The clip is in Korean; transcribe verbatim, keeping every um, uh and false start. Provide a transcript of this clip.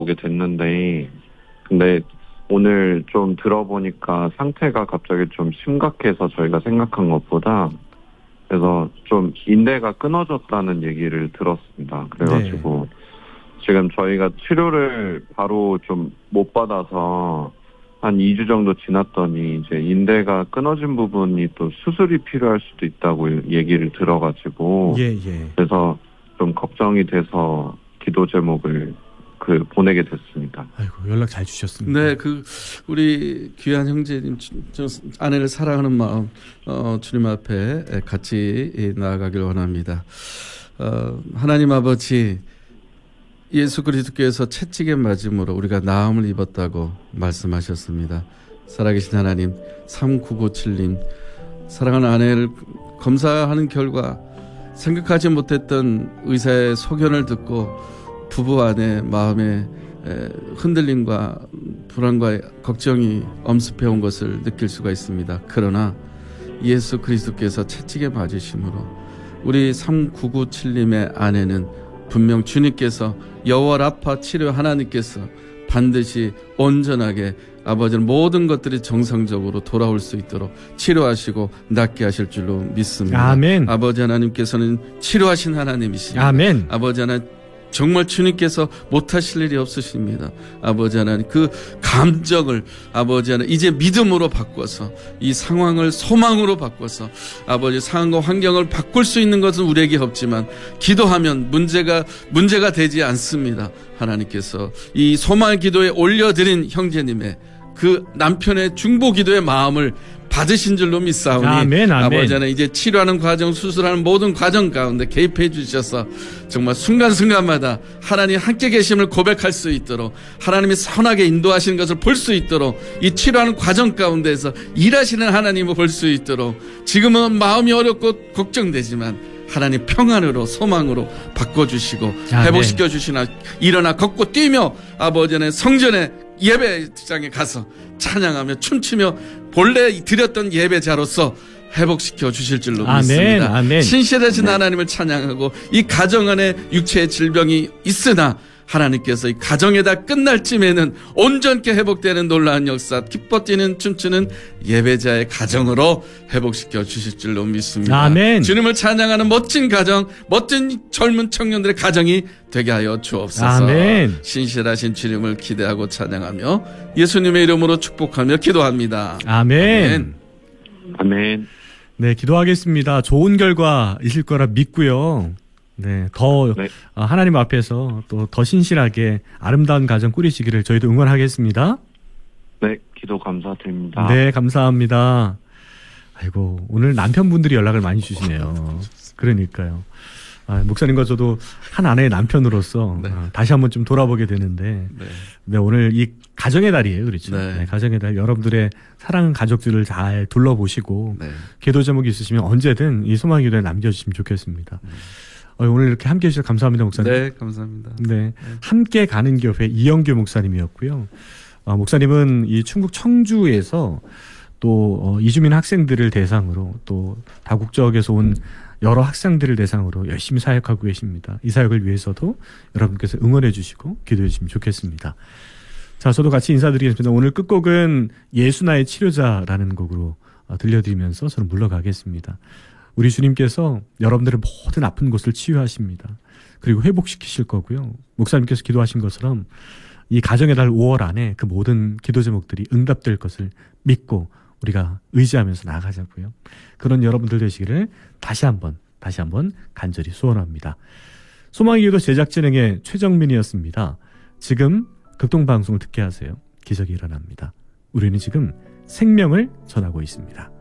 오게 됐는데, 근데 오늘 좀 들어보니까 상태가 갑자기 좀 심각해서 저희가 생각한 것보다, 그래서 좀 인대가 끊어졌다는 얘기를 들었습니다. 그래가지고 네. 지금 저희가 치료를 바로 좀 못 받아서 한 이 주 정도 지났더니 이제 인대가 끊어진 부분이 또 수술이 필요할 수도 있다고 얘기를 들어가지고 예, 예. 그래서 좀 걱정이 돼서 기도 제목을 그 보내게 됐습니다. 아이고, 연락 잘 주셨습니다. 네, 그 우리 귀한 형제님, 저 아내를 사랑하는 마음, 어, 주님 앞에 같이 나아가길 원합니다. 어, 하나님 아버지, 예수 그리스도께서 채찍에 맞음으로 우리가 나음을 입었다고 말씀하셨습니다. 살아계신 하나님, 삼구구칠 님, 사랑하는 아내를 검사하는 결과 생각하지 못했던 의사의 소견을 듣고 부부 안에 마음에 흔들림과 불안과 걱정이 엄습해온 것을 느낄 수가 있습니다. 그러나 예수 그리스도께서 채찍에 맞으심으로 우리 삼구구칠 님의 아내는 분명 주님께서 여호와 라파 치료 하나님께서 반드시 온전하게 아버지는 모든 것들이 정상적으로 돌아올 수 있도록 치료하시고 낫게 하실 줄로 믿습니다. 아멘. 아버지 하나님께서는 치료하신 하나님이십니다. 아멘. 아버지 하나님 정말 주님께서 못하실 일이 없으십니다. 아버지 하나님 그 감정을 아버지 하나님 이제 믿음으로 바꿔서 이 상황을 소망으로 바꿔서 아버지 상황과 환경을 바꿀 수 있는 것은 우리에게 없지만 기도하면 문제가 문제가 되지 않습니다. 하나님께서 이 소망 기도에 올려드린 형제님의 그 남편의 중보 기도의 마음을 받으신 줄로 믿사오니 아멘, 아멘. 아버지 하나님 이제 치료하는 과정 수술하는 모든 과정 가운데 개입해 주셔서 정말 순간순간마다 하나님 함께 계심을 고백할 수 있도록 하나님이 선하게 인도하시는 것을 볼 수 있도록 이 치료하는 과정 가운데서 일하시는 하나님을 볼 수 있도록 지금은 마음이 어렵고 걱정되지만 하나님 평안으로 소망으로 바꿔주시고 아멘. 회복시켜 주시나 일어나 걷고 뛰며 아버지 하나님 성전에 예배장에 가서 찬양하며 춤추며 본래 드렸던 예배자로서 회복시켜 주실 줄로 아멘, 믿습니다. 아멘. 신실하신 네. 하나님을 찬양하고 이 가정 안에 육체의 질병이 있으나 하나님께서 이 가정에다 끝날 쯤에는 온전케 회복되는 놀라운 역사 기뻐 뛰는 춤추는 예배자의 가정으로 회복시켜 주실 줄로 믿습니다. 아멘. 주님을 찬양하는 멋진 가정 멋진 젊은 청년들의 가정이 되게 하여 주옵소서. 아멘. 신실하신 주님을 기대하고 찬양하며 예수님의 이름으로 축복하며 기도합니다. 아멘. 아멘. 아멘. 네, 기도하겠습니다. 좋은 결과 있을 거라 믿고요. 네, 더 네. 하나님 앞에서 또 더 신실하게 아름다운 가정 꾸리시기를 저희도 응원하겠습니다. 네, 기도 감사드립니다. 네, 감사합니다. 아이고, 오늘 남편분들이 연락을 많이 주시네요. 그러니까요. 아, 목사님과 저도 한 아내의 남편으로서 네. 아, 다시 한번 좀 돌아보게 되는데 네. 네, 오늘 이 가정의 달이에요. 그렇죠. 네. 네, 가정의 달 여러분들의 사랑하는 가족들을 잘 둘러보시고 네. 기도 제목이 있으시면 언제든 이 소망 기도에 남겨주시면 좋겠습니다. 네. 어, 오늘 이렇게 함께 해주셔서 감사합니다, 목사님. 네, 감사합니다. 네, 네. 함께 가는 교회 이영규 목사님이었고요. 어, 목사님은 이 충북 청주에서 또 어, 이주민 학생들을 대상으로 또 다국적에서 온 여러 학생들을 대상으로 열심히 사역하고 계십니다. 이 사역을 위해서도 여러분께서 응원해 주시고 기도해 주시면 좋겠습니다. 자, 저도 같이 인사드리겠습니다. 오늘 끝곡은 예수 나의 치료자라는 곡으로 어, 들려드리면서 저는 물러가겠습니다. 우리 주님께서 여러분들의 모든 아픈 곳을 치유하십니다. 그리고 회복시키실 거고요. 목사님께서 기도하신 것처럼 이 가정의 달 오월 안에 그 모든 기도 제목들이 응답될 것을 믿고 우리가 의지하면서 나아가자고요. 그런 여러분들 되시기를 다시 한번 다시 한번 간절히 소원합니다. 소망의 기도 제작 진행의 최정민이었습니다. 지금 극동방송을 듣게 하세요. 기적이 일어납니다. 우리는 지금 생명을 전하고 있습니다.